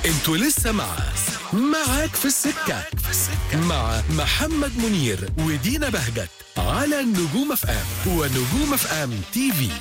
انتوا لسه معاك في السكة مع محمد منير ودينا بهجت على نجوم اف ام ونجوم اف ام تي في.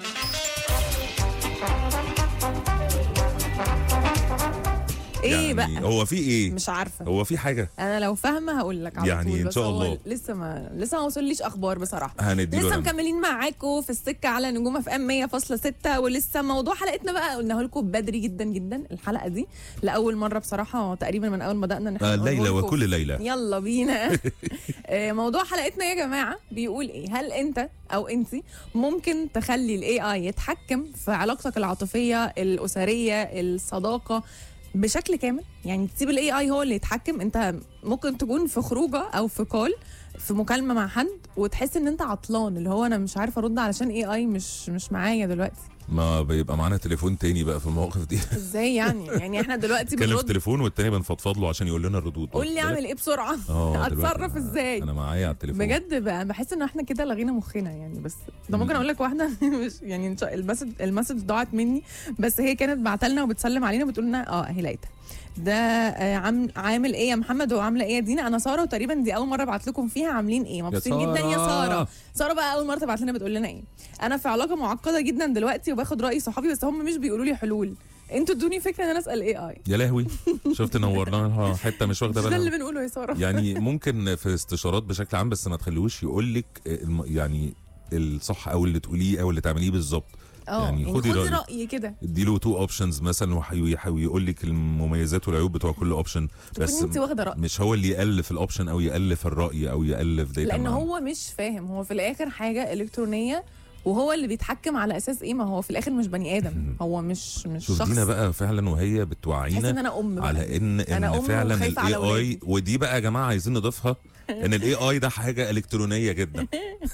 ايه يعني بقى؟ هو في ايه؟ مش عارفه. هو في حاجه انا لو فاهمه هقول لك على يعني طول، إن بس شاء هو الله. لسه ما وصليش اخبار بصراحه. هنديله لسه رن. مكملين معاكم في السكه على نجوم اف ام 100.6، ولسه موضوع حلقتنا بقى قلناه لكم بدري جدا جدا. الحلقه دي لاول مره بصراحه تقريبا من اول ما بدانا نقوله ليلى لكم. وكل ليلى. يلا بينا. موضوع حلقتنا يا جماعه بيقول ايه؟ هل انت او انت ممكن تخلي الاي اي يتحكم في علاقتك العاطفيه الاسريه الصداقه بشكل كامل؟ يعني تسيب الاي اي هو اللي يتحكم. انت ممكن تكون في خروجه او في كول في مكالمه مع حد وتحس ان انت عطلان، اللي هو انا مش عارفه ارد علشان اي اي مش معايا دلوقتي. ما بيبقى معانا تليفون تاني بقى في المواقف دي. ازاي يعني احنا دلوقتي نتكلم في بنرد. تليفون والتاني بنفضفض له عشان يقول لنا الردود. قول لي اعمل ايه بسرعه. اتصرف دلوقتي ازاي انا معايا على التليفون بجد بقى. بحس ان احنا كده لغينا مخنا يعني. بس ده ممكن اقول لك واحده مش يعني المسج ضاعت مني، بس هي كانت بعتلنا وبتسلم علينا بتقول لنا اهي لقيتها. ده عامل ايه يا محمد وعامله ايه يا دينا؟ انا ساره، وتقريبا دي اول مره ابعت لكم فيها. عاملين ايه؟ مبسوطين جدا يا ساره. ساره بقى اول مره تبعت لنا بتقول لنا ايه؟ انا في علاقه معقده جدا دلوقتي وباخد راي صحابي بس هم مش بيقولوا لي حلول. انتوا ادوني فكره ان انا اسال اي اي. يا لهوي شفت نورناها حته مش واخده ده اللي بالها. بنقوله يا ساره. يعني ممكن في استشارات بشكل عام، بس ما تخليهوش يقول لك يعني الصح او اللي تقوليه او اللي تعمليه بالظبط. يعني خدي رأيي كده. اديله 2 اوبشنز مثلا ويقول لك المميزات والعيوب بتوع كل اوبشن، بس انت واخده رأي. مش هو اللي يالف الاوبشن او يالف الراي او يالف داتا. لان هو مش فاهم، هو في الاخر حاجه الكترونيه وهو اللي بيتحكم على اساس ايه؟ ما هو في الاخر مش بني ادم، هو مش شخص. دينا بقى فعلا وهي تحس بتوعينا ان انا ام بقى. على ان أنا فعلا وخايفة على الاي اي، ولادي. ودي بقى يا جماعه عايزين نضيفها ان الاي اي ده حاجه الكترونيه جدا.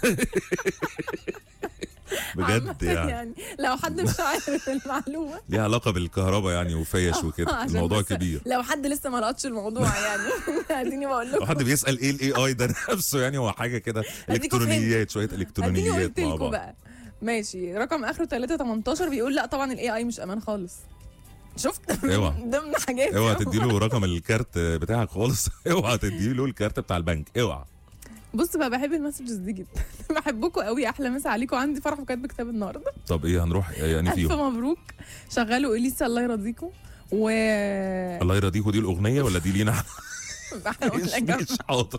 بجد يعني لو حد مش عارف المعلومه ليها علاقه بالكهرباء يعني وفيش وكده. عشان الموضوع بس كبير. لو حد لسه ما لقطش الموضوع يعني. اديني بقول لو لكم. حد بيسال ايه الاي اي ده نفسه، يعني هو حاجه كده الكترونيات، شويه اديني الكترونيات قلت مع لكم بعض. بقى. ماشي، رقم اخره 318 بيقول لا طبعا الاي اي مش امان خالص. شفت؟ اوعى. ضمن حاجات. اوعى تديله رقم الكارت بتاعك خالص. اوعى تديله الكارت بتاع البنك، اوعى. بص بقى، بحب المسجز دي جدا. بحبكم قوي. احلى مسا عليكم. عندي فرح وكاتب كتاب النهارده. طب ايه هنروح يعني الف فيهم؟ مبروك. شغلوا اليسا الله يرضيكم. الله يرضيكوا دي الاغنيه ولا دي لينا؟ مش حاضر.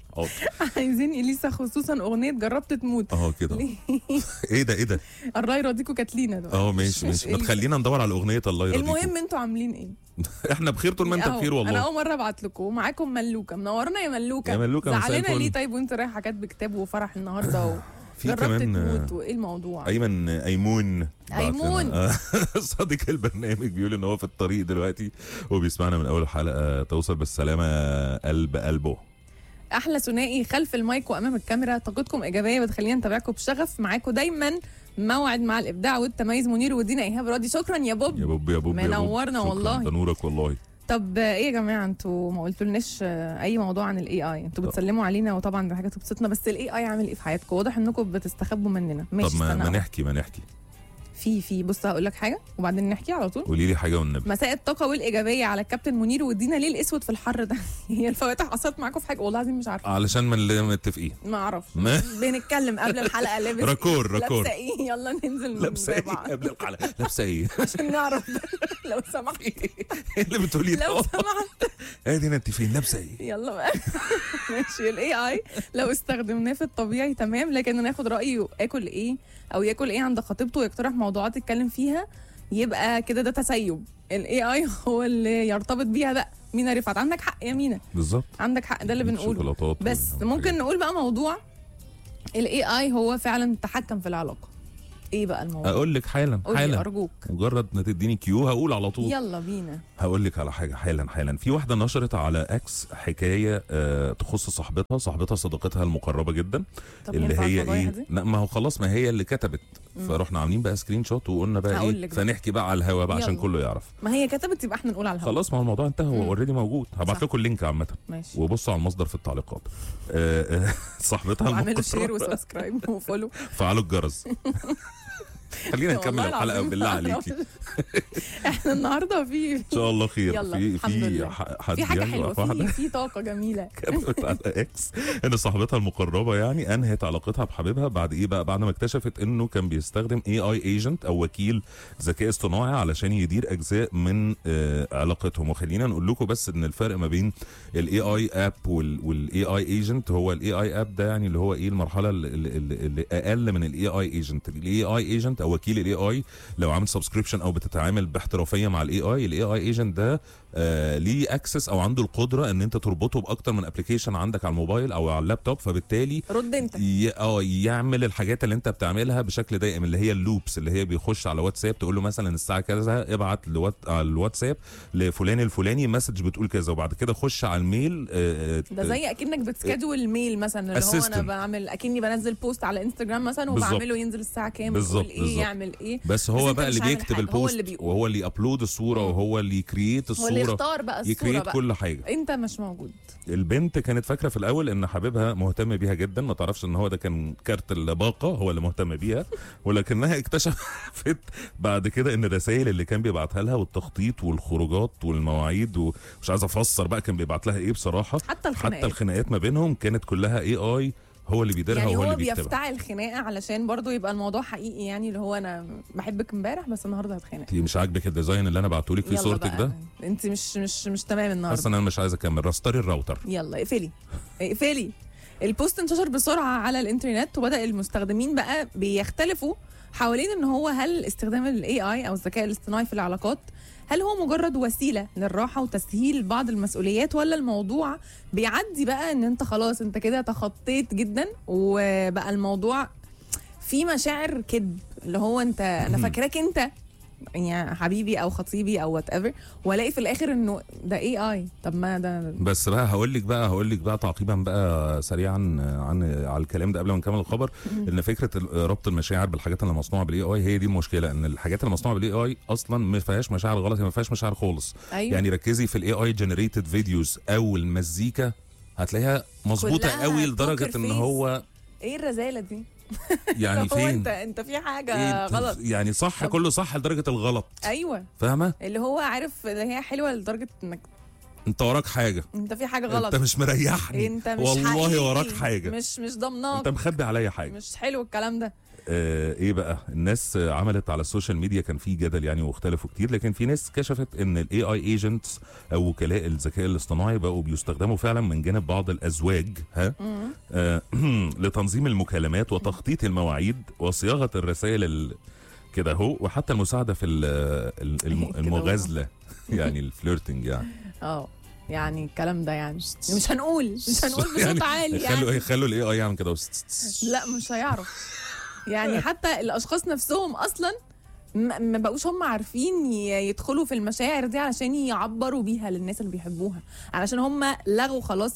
عايزين اليسا خصوصا اغنيه جربت تموت. كده. ايه ده؟ الله يرضيكم كانت لينا ده. ماشي. ما إليسا. تخلينا ندور على اغنيه الله يرضيكم. المهم انتوا عاملين ايه؟ احنا بخير طول ما انت أهو، بخير والله. انا اول مره ابعت لكم ومعاكم ملوكه. منورنا يا ملوكه. يا ملوكة، مساء زعلانه الفل. ليه طيب وانت رايحه كاتبه كتاب وفرح النهارده في جربت كمان تموت وايه الموضوع؟ ايمون أيمون. صديق البرنامج بيقول ان هو في الطريق دلوقتي وبيسمعنا من اول حلقه. توصل بالسلامه قلبه. احلى ثنائي خلف المايك وامام الكاميرا، طاقتكم ايجابيه بتخلينا نتابعكم بشغف. معاكم دايما موعد مع الابداع والتميز. منير ودينا ايهاب راضي. شكرا يا بوب. يا بوب منورنا والله. ده نورك والله. طب ايه يا جماعه، انتوا ما قلتولناش اي موضوع عن الاي اي. انتوا بتسلموا علينا وطبعا دي حاجه تبسطنا، بس الاي اي عامل ايه في حياتكم؟ واضح انكم بتستخبوا مننا. ماشي. طب ما استنى. نحكي في بص هقول لك حاجه وبعدين نحكي على طول. قولي لي حاجه والنبي. مساء الطاقه والايجابيه على الكابتن منير ودينا. ليه الاسود في الحر ده؟ هي الفواتح اثرت معاكم في حاجه؟ والله العظيم مش عارفه. علشان ما متفقين. ما اعرفش. ما؟ بنتكلم قبل الحلقه. لابس راكور. لابسه ايه؟ يلا ننزل لابسه ايه بعض قبل الحلقه؟ لابسه ايه؟ عشان نعرف. لو سمحت. ايه اللي بتقولي ده؟ لو سمحت. ايه دي انت فين؟ لابسه ايه؟ يلا بقى. ماشي. الاي اي لو استخدمناه في الطبيعي تمام، لكن ناخد رايه اكل ايه او ياكل ايه عند خطيبته ويقترح موضوعات يتكلم فيها، يبقى كده ده تسيب. الاي اي هو اللي يرتبط بيها بقى. مينا رفعت عندك حق يا مينا. بالظبط. عندك حق، ده اللي بنقوله. بس ممكن نقول بقى موضوع الاي اي هو فعلا تحكم في العلاقه. ايه بقى الموضوع؟ اقول لك حالا ارجوك. مجرد ما تديني كيو هقول على طول. يلا بينا. هقول لك على حاجه حالا. في واحده نشرت على اكس حكايه تخص صاحبتها صديقتها المقربه جدا. اللي هي ايه؟ لا ما هو خلاص، ما هي اللي كتبت. فرحنا عاملين بقى سكرين شوت وقلنا بقى ايه، فنحكي بقى على الهوا بقى عشان كله يعرف. ما هي كتبت يبقى احنا نقول على الهوا. خلاص، ما هو الموضوع انتهى، هو اوريدي موجود. هبعت لكم اللينك عامه. ماشي. وبصوا على المصدر في التعليقات. صاحبتها اعملوا شير وسبسكرايب وفولو. فعلوا الجرس. خلينا نكمل الحلقه بالله عليكي. احنا النهارده في ان شاء الله خير. في في حاجه حلوه، في طاقه جميله. كتبت على اكس ان صاحبتها المقربه يعني انهت علاقتها بحبيبها بعد ايه بقى؟ بعد ما اكتشفت انه كان بيستخدم اي ايجنت او وكيل ذكاء اصطناعي علشان يدير اجزاء من علاقتهم. وخلينا نقول لكم بس ان الفرق ما بين الاي اي اب والاي اي ايجنت، هو الاي اي اب ده يعني اللي هو ايه المرحله اللي اقل من الاي اي ايجنت. الاي اي ايجنت او وكيل الاي اي لو عامل سبسكريبشن او بتتعامل باحترافيه مع الاي اي ايجنت ده ليه اكسس او عنده القدره ان انت تربطه باكتر من ابلكيشن عندك على الموبايل او على اللابتوب، فبالتالي رد انت يعمل الحاجات اللي انت بتعملها بشكل دائم، اللي هي اللوبس، اللي هي بيخش على واتساب تقول له مثلا الساعه كذا ابعت على الواتساب لفلان الفلاني مسج بتقول كذا، وبعد كده خش على الميل. ده زي اكنك بتسكادول الميل مثلا، اللي هو انا بعمل اكني بنزل بوست على انستجرام مثلا وبعمله ينزل الساعه كام ويقول ايه يعمل ايه. بس هو بقى اللي بيكتب البوست وهو اللي ابلود الصوره وهو اللي يكريت الصوره، هو اللي يختار بقى الصوره بقى كل حاجه. انت مش موجود. البنت كانت فاكره في الاول ان حبيبها مهتم بيها جدا، ما تعرفش ان هو ده كان كارت الباقه هو اللي مهتم بيها، ولكنها اكتشفت بعد كده ان الرسائل اللي كان بيبعتها لها والتخطيط والخروجات والمواعيد ومش عايز افسر بقى كان بيبعت لها ايه بصراحه، حتى الخناقات ما بينهم كانت كلها اي اي هو اللي بيديرها يعني وهو اللي بيكتبها. بيفتعل خناقه علشان برضو يبقى الموضوع حقيقي، يعني اللي هو انا بحبك امبارح بس النهارده هتخانق. انت مش عاجبك الديزاين اللي انا بعته لك في صورتك ده؟ انت مش تمام النهارده. اصلا انا مش عايز اكمل، راستري الراوتر. يلا اقفلي. البوست انتشر بسرعه على الانترنت وبدا المستخدمين بقى بيختلفوا حوالين ان هو هل استخدام الاي اي او الذكاء الاصطناعي في العلاقات هل هو مجرد وسيله للراحه وتسهيل بعض المسؤوليات، ولا الموضوع بيعدي بقى ان انت خلاص انت كده تخطيت جدا وبقى الموضوع في مشاعر كذب، اللي هو انت انا فاكراك انت يعني حبيبي او خطيبي او وات ايفر، والاقي في الاخر انه ده اي اي. طب ما ده بس بقى هقول لك بقى تعقيبا بقى سريعا على الكلام ده قبل ما نكمل الخبر، ان فكره ربط المشاعر بالحاجات اللي مصنوعه بالاي اي هي دي المشكله، ان الحاجات اللي مصنوعه بالاي اي اصلا ما فيهاش مشاعر غلط، ما فيهاش مشاعر خالص. أيوة. يعني ركزي في الاي اي جنريتد فيديوز او المزيكا هتلاقيها مظبوطه قوي لدرجه ان هو ايه الرزاله دي يعني فين انت في حاجه غلط يعني صح كله صح لدرجه الغلط. ايوه فاهمه اللي هو عارف اللي هي حلوه لدرجه انك انت وراك حاجه، انت في حاجه غلط، انت مش مريحني، انت مش والله حقيقي. وراك حاجه، مش ضمناك، انت مخبي عليا حاجه، مش حلو الكلام ده. ايه بقى الناس عملت على السوشيال ميديا كان في جدل يعني واختلفوا كتير، لكن في ناس كشفت ان الاي اي ايجنتس او وكلاء الذكاء الاصطناعي بقوا بيستخدموا فعلا من جانب بعض الازواج لتنظيم المكالمات وتخطيط المواعيد وصياغه الرسائل كده اهو، وحتى المساعده في المغازله يعني الفليرتنج يعني الكلام ده يعني مش هنقول بصوت عالي يعني خلوا الاي اي يعمل كده لا مش هيعرف يعني حتى الاشخاص نفسهم اصلا ما بقوش هم عارفين يدخلوا في المشاعر دي علشان يعبروا بيها للناس اللي بيحبوها، علشان هم لغوا خلاص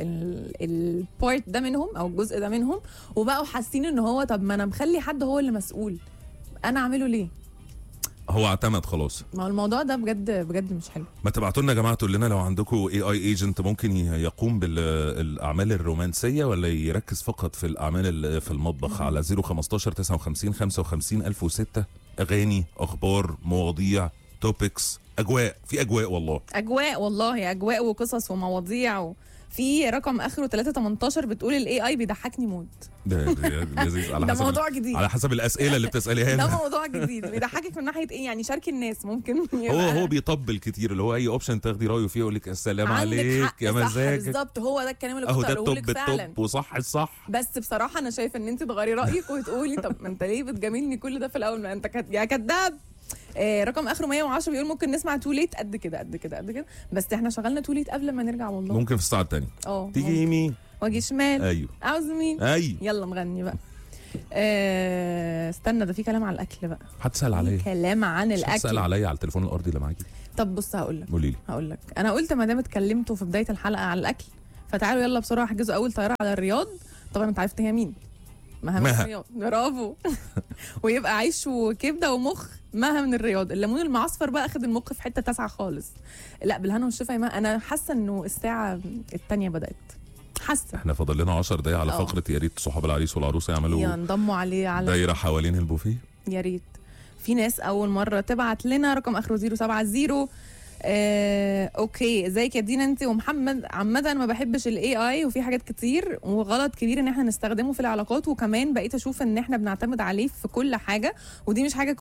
البارت ده منهم او الجزء ده منهم، وبقوا حاسين ان هو طب ما انا مخلي حد هو اللي مسؤول، انا اعمله ليه؟ هو اعتمد خلاص. ما هو الموضوع ده بجد مش حلو. ما تبعتوا لنا يا جماعه تقول لنا لو عندكم اي اي ايجنت ممكن يقوم بالاعمال الرومانسيه ولا يركز فقط في الاعمال في المطبخ. على 015 59 55 1006 اغاني، اخبار، مواضيع، توبكس، اجواء، في اجواء والله اجواء وقصص ومواضيع في رقم اخره 318 بتقول الاي اي بيضحكني موت. ده لذيذ على حسب موضوع جديد، على حسب الاسئله اللي بتساليها ده موضوع جديد بيضحكك من ناحيه ايه يعني؟ شارك الناس ممكن هو بيطبل كتير، اللي هو اي اوبشن تاخدي رايه فيه يقول لك السلام عليك يا مزاجك. بالظبط هو ده الكلام اللي كنت اقوله لك فعلا، وصح الصح. بس بصراحه انا شايفه ان انت تغيري رايك وتقولي طب ما انت ليه بتجاملني كل ده في الاول؟ ما انت يا كداب. رقم اخره 110 بيقول ممكن نسمع تو ليت قد كده بس احنا شغلنا تو ليت قبل ما نرجع والله. ممكن في الساعه الثانيه تيجي يمين واجي شمال. ايوه عاوز مين؟ يلا نغني بقى. استنى ده في كلام على الاكل بقى. هتسال عليا كلام عن الاكل. هتسال عليا على التليفون الارضي اللي معاكي. طب بص هقول لك انا قلت ما دام اتكلمتوا في بدايه الحلقه على الاكل فتعالوا يلا بسرعه احجزوا اول طياره على الرياض. طبعا انت عرفت هي مين؟ مها الرياض. برافو ويبقى عيش وكبده ومخ مها من الرياض. الليمون المعصفر بقى اخد المخ في حته تاسعه خالص. لا بالهنا والشفا يا مها. انا حاسه انه الساعه الثانيه بدات، حاسه احنا فاضل لنا 10 دقايق على فقره يا ريت صحاب العريس والعروسه يعملوا ينضموا عليه على دايره حوالين البوفيه. يا ريت. في ناس اول مره تبعت لنا رقم اخره 070. اوكي، ازيك يا دينا انت ومحمد؟ عامه ما بحبش الاي اي، وفي حاجات كتير وغلط كبير ان احنا نستخدمه في العلاقات، وكمان بقيت اشوف ان احنا بنعتمد عليه في كل حاجه، ودي مش حاجه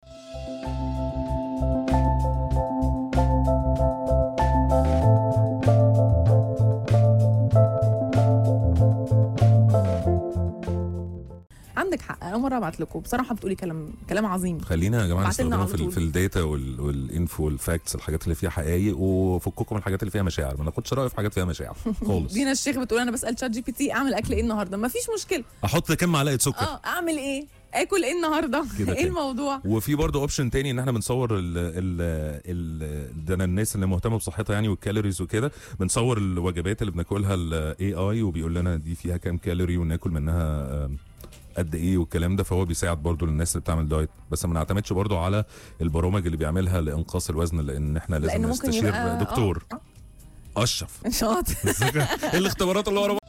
عندك حق. اول مره ابعت لكم بصراحه، بتقولي كلام عظيم. خلينا يا جماعه بعتلنا نستخدمها على طول. في الداتا والانفو والفاكتس، الحاجات اللي فيها حقائق، وفككم من الحاجات اللي فيها مشاعر. ما ناخدش راي في حاجات فيها مشاعر خالص. دينا الشيخ بتقول انا بسال شات جي بي تي اعمل اكل ايه النهارده، مفيش مشكله. احط كام معلقه سكر؟ اعمل ايه، اكل ايه النهارده ايه الموضوع. وفي برضه اوبشن تاني ان احنا بنصور ده الناس اللي مهتمه بصحتها يعني والكالوريز وكده، بنصور الوجبات اللي بناكلها الاي اي وبيقول لنا دي فيها كام كالوري وناكل منها قد ايه والكلام ده. فهو بيساعد برضو للناس اللي بتعمل دايت، بس ما نعتمدش برضو على البرامج اللي بيعملها لانقاص الوزن، لان احنا لازم نستشير دكتور اشرف. شاطر. ايه الاختبارات اللي ورا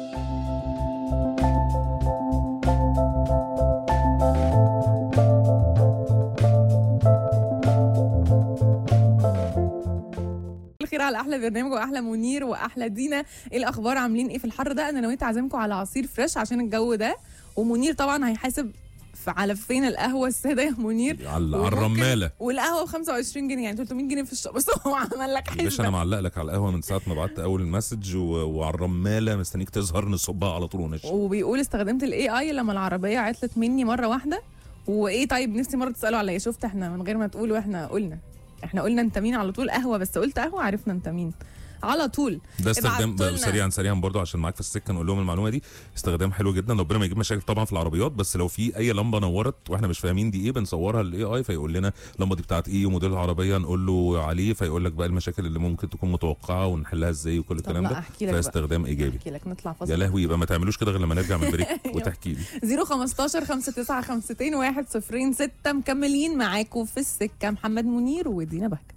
الخير على احلى برنامج واحلى منير واحلى دينا. ايه الاخبار؟ عاملين ايه في الحر ده؟ انا نويت اعزمكم على عصير فريش عشان الجو ده، ومنير طبعا هيحاسب على فين القهوه الساده يا منير؟ على الرماله، والقهوه ب 25 جنيه يعني 300 جنيه في الشهر، بس هو عمل لك حسبه. باشا انا معلق لك على القهوه من ساعه ما بعت اول المسج، وعلى الرماله مستنيك تظهر نصبها على طول ونشرب. وبيقول استخدمت الاي اي لما العربيه عطلت مني مره واحده. وايه طيب نفسي مره تسالوا عليا. شفت احنا من غير ما تقولوا احنا قلنا انت مين على طول. قهوه بس قلت قهوه عرفنا انت مين على طول. ده استخدام سريعا برضو عشان معاك في السكه نقول لهم المعلومه دي. استخدام حلو جدا، ربنا ما يجيب مشاكل طبعا في العربيات، بس لو في اي لمبه نورت واحنا مش فاهمين دي ايه بنصورها للاي اي فيقول لنا اللمبه دي بتاعت ايه وموديل العربيه، نقول له عليه فيقول لك بقى المشاكل اللي ممكن تكون متوقعه ونحلها ازاي وكل الكلام ده. فاستخدام ايجابي. احكي لك نطلع فاصل. يا لهوي، يبقى ما تعملوش كده غير لما نرجع من البريك وتحكي لي. 015 59 52 106 مكملين معاكم في السكه. محمد منير ودينا بهجت.